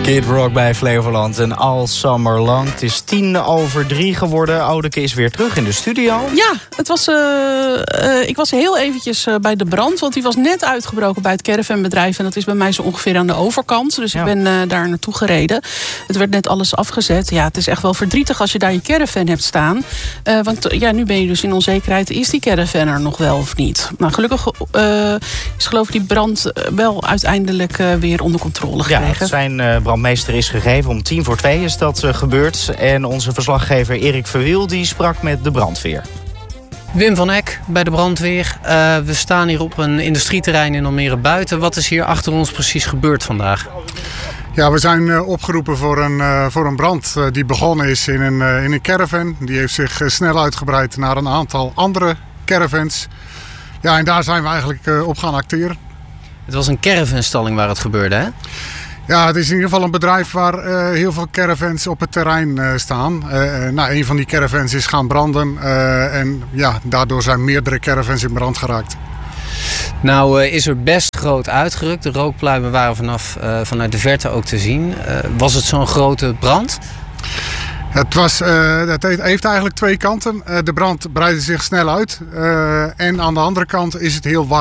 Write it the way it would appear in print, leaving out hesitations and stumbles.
Kid Rock bij Flevoland en All Summer Long. Het is 3:10 geworden. Audeke is weer terug in de studio. Ja, ik was heel eventjes bij de brand. Want die was net uitgebroken bij het caravanbedrijf. En dat is bij mij zo ongeveer aan de overkant. Dus ik ben daar naartoe gereden. Het werd net alles afgezet. Ja, het is echt wel verdrietig als je daar je caravan hebt staan. Want nu ben je dus in onzekerheid. Is die caravan er nog wel of niet? Nou, gelukkig is geloof ik die brand wel uiteindelijk weer onder controle gekregen. Ja, zijn brandmeester is gegeven. Om 1:50 is dat gebeurd. En onze verslaggever Erik Verwiel die sprak met de brandweer. Wim van Eck bij de brandweer. We staan hier op een industrieterrein in Almere Buiten. Wat is hier achter ons precies gebeurd vandaag? Ja, we zijn opgeroepen voor een brand die begonnen is in een caravan. Die heeft zich snel uitgebreid naar een aantal andere caravans. Ja, en daar zijn we eigenlijk op gaan acteren. Het was een caravanstalling waar het gebeurde, hè? Ja, het is in ieder geval een bedrijf waar heel veel caravans op het terrein staan. Een van die caravans is gaan branden en daardoor zijn meerdere caravans in brand geraakt. Nou is er best groot uitgerukt. De rookpluimen waren vanuit de verte ook te zien. Was het zo'n grote brand? Het heeft eigenlijk twee kanten. De brand breidde zich snel uit en aan de andere kant is het heel warm.